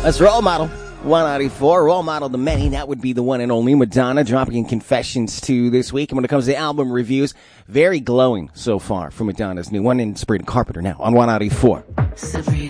That's Role Model 194. Role Model to many. That would be the one and only Madonna dropping in Confessions 2 this week. And when it comes to album reviews, very glowing so far for Madonna's new one in Sabrina Carpenter now on 194.